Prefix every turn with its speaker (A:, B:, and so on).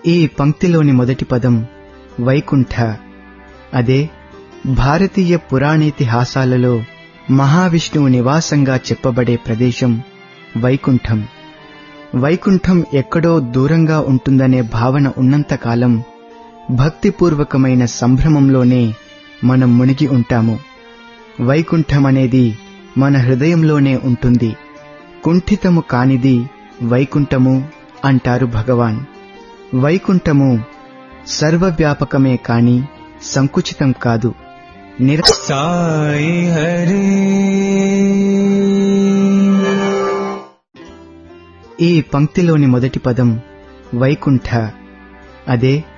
A: ఈ పంక్తిలోని మొదటి పదం వైకుంఠ. అదే భారతీయ పురాణేతిహాసాలలో మహావిష్ణువు నివాసంగా చెప్పబడే ప్రదేశం వైకుంఠం. వైకుంఠం ఎక్కడో దూరంగా ఉంటుందనే భావన ఉన్నంతకాలం భక్తిపూర్వకమైన సంభ్రమంలోనే మనం మునిగి ఉంటాము. వైకుంఠమనేది మన హృదయంలోనే ఉంటుంది. కుంఠితము కానిది వైకుంఠము అంటారు భగవాన్. వైకుంఠము సర్వవ్యాపకమే కాని సంకుచితం కాదు.
B: సాయి హరి.
A: ఈ పంక్తిలోని మొదటి పదం వైకుంఠ. అదే